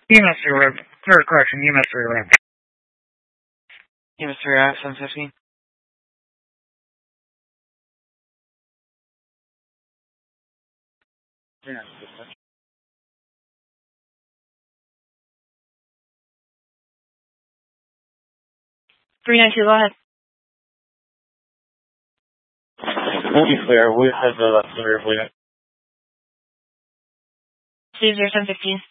EMS 3 Red. Third correction, EMS 3 Red. EMS 3 at 715. Yeah. 392, go ahead. We'll be clear. We have the clear for you. Steve 0715.